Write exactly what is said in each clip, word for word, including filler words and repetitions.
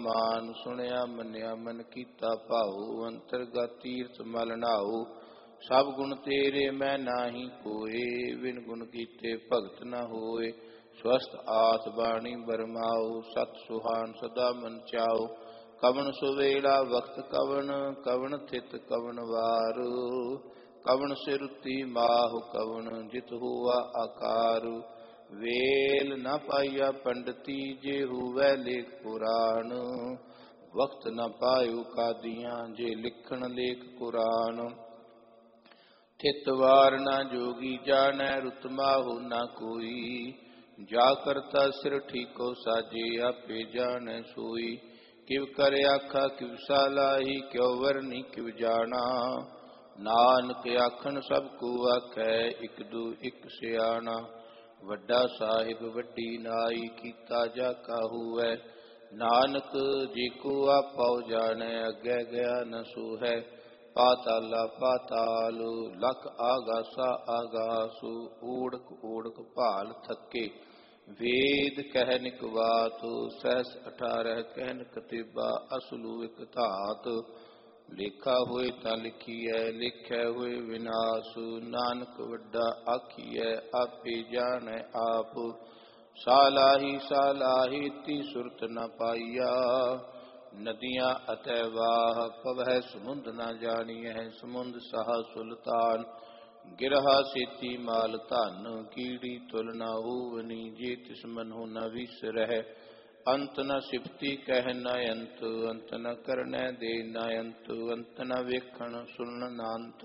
ਮਾਨ ਸੁਣਿਆ ਮੰਨਿਆ ਮਨ ਕੀਤਾ ਭਾਉ। ਅੰਤਰਗਤ ਤੀਰਥ ਮਲ ਨਾਉ ਸਭ ਗੁਣ ਤੇਰੇ ਮੈਂ ਨਾਹੀ ਕੋਏ। ਬਿਨ ਗੁਣ ਕੀਤੇ ਭਗਤ ਨ ਹੋਏ ਸਵਸਤ ਆਸ ਬਾਣੀ ਬਰਮਾਉ। ਸਤ ਸੁਹਾਨ ਸਦਾ ਮਨ ਚਾਉ ਕਵਣ ਸੁਵੇਲਾ ਵਕਤ ਕਵਣ। ਕਵਣ ਥਿਤ ਕਵਣ ਵਾਰ ਕਵਣ ਸਿਰੁਤੀ ਮਾਹੁ ਕਵਣ ਜਿਤ ਹੁਆ ਆਕਾਰ। ਵੇਲ ਨ ਪਾਈਆ ਪੰਡਤੀ ਜੇ ਹੁਵੈ ਲੇਖ ਪੁਰਾਣ। ਵਕਤ ਨ ਪਾਇਓ ਕਾਦੀਆਂ ਜੇ ਲਿਖਣ ਲੇਖ ਕੁਰਾਨ। ਥਿਤ ਵਾਰ ਨ ਜੋਗੀ ਜਾਣੈ ਰੁਤ ਮਾਹੁ ਨ ਕੋਈ। ਜਾ ਕਰਤਾ ਸਿਰ ਠੀਕੋ ਸਾਜੇ ਆਪੇ ਜਾਣੈ ਸੋਈ। ਕਿਵ ਕਰ ਆਖਾ ਕਿਵ ਸਾਲਾਹੀ ਕਿਉ ਵਰਨੀ ਕਿਵ ਜਾਣਾ। ਨਾਨਕ ਆਖਣ ਸਭ ਕੋ ਆਖੈ ਇਕ ਦੂ ਇਕ ਸਿਆਣਾ। ਵੱਡਾ ਸਾਹਿਬ ਵੱਡੀ ਨਾਈ ਕੀਤਾ ਜਾ ਕਾਹੂਐ। ਨਾਨਕ ਜੇ ਕੋ ਆਪਉ ਜਾਣੈ ਅੱਗੇ ਗਿਆ ਨ ਸੋਹੈ। ਪਾਤਾਲਾ ਪਾਤਾਲ ਲਖ ਆਗਾਸਾ ਆਗਾਸ। ਊੜਕ ਊੜਕ ਭਾਲ ਥੱਕੇ ਵੇਦ ਕਹਿ ਨਿਕਵਾਤ। ਸਹਿਸ ਅਠਾਰਹ ਕਹਿਨ ਕਤੇਬਾ ਅਸਲੂ ਇਕ ਧਾਤ। ਲੇਖਾ ਹੋਏ ਤਾਂ ਲਿਖੀਐ ਲਿਖੈ ਹੋਏ ਵਿਨਾਸ਼। ਨਾਨਕ ਵੱਡਾ ਆਖੀਐ ਆਪੇ ਜਾਣੈ ਆਪ। ਸਾਲਾਹੀ ਸਾਲਾਹੀ ਤੀ ਸੁਰਤ ਨ ਪਾਈਆ। ਨਦੀਆਂ ਅਤੈ ਵਾਹ ਪਵਹਿ ਸਮੁੰਦ ਨ ਜਾਣੀਐ। ਸਮੁੰਦ ਸਹਾ ਸੁਲਤਾਨ ਗਿਰਹਾ ਸੇਤੀ ਮਾਲ ਧਨ। ਕੀੜੀ ਤੁਲ ਨ ਹੋਵਨੀ ਜੇ ਤਿਸ ਮਨਹੁ ਨ ਵਿਸਰਹਿ। ਅੰਤ ਨ ਸਿਫਤੀ ਕਹਿ ਨ ਅੰਤ ਅੰਤ ਨ ਕਰਨੈ ਦੇ ਨ ਅੰਤ। ਅੰਤ ਨ ਵੇਖਣ ਸੁਣਨ ਨ ਅੰਤ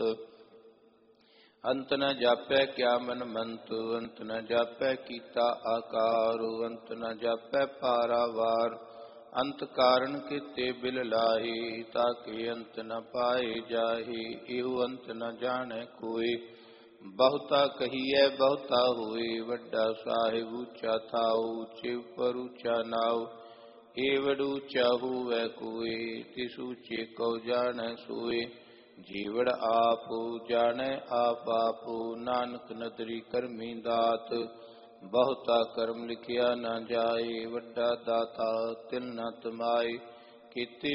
ਅੰਤ ਨ ਜਾਪੈ ਕਿਆ ਮਨ ਮੰਤ। ਅੰਤ ਨ ਜਾਪੈ ਕੀਤਾ ਆਕਾਰ। ਅੰਤ ਨ ਜਾਪੈ ਪਾਰਾਵਾਰ। ਅੰਤ ਕਾਰਨ ਕੀਤੇ ਬਿਲ ਲਾਹੀ ਤਾਕੇ ਅੰਤ ਨ ਪਾਏ ਜਾਹੀ। ਇਹੋ ਅੰਤ ਨ ਜਾਣੈ ਕੋਇ ਬਹੁਤਾ ਕਹੀਐ ਬਹੁਤਾ ਹੋਏ। ਵੱਡਾ ਸਾਹਿਬ ਉੱਚਾ ਥਾਉ ਉੱਚੇ ਉੱਪਰ ਉੱਚਾ ਨਾਉ। ਏਵੜ ਉੱਚਾ ਹੋਵੈ ਕੋਇ ਤਿਸ ਉੱਚੇ ਕਉ ਜਾਣੈ ਸੋਏ। ਜੀਵੜ ਆਪ ਜਾਣੈ ਆਪ ਆਪ ਨਾਨਕ ਨਦਰੀ ਕਰਮੀ ਦਾਤ। ਬਹੁਤਾ ਕਰਮ ਲਿਖਿਆ ਨ ਜਾਏ ਵੱਡਾ ਦਾਤਾ ਤਿਲ ਨ ਤਮਾਏ। ਕੀਤੇ